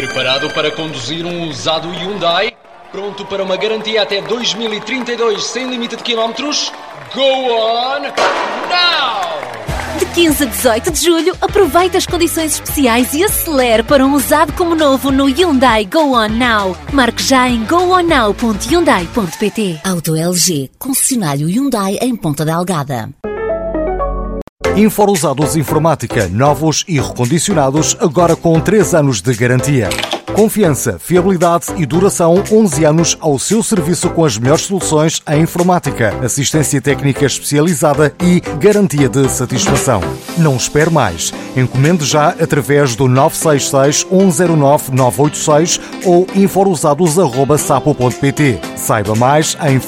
Preparado para conduzir um usado Hyundai? Pronto para uma garantia até 2032 sem limite de quilómetros? Go on now! De 15 a 18 de julho, aproveite as condições especiais e acelere para um usado como novo no Hyundai Go On Now. Marque já em gooonnow.hyundai.pt. Auto LG, concessionário Hyundai em Ponta Delgada. Infousados Informática, novos e recondicionados, agora com 3 anos de garantia. Confiança, fiabilidade e duração 11 anos ao seu serviço com as melhores soluções em informática, assistência técnica especializada e garantia de satisfação. Não espere mais. Encomende já através do 966 109 986 ou infousados@sapo.pt. Saiba mais em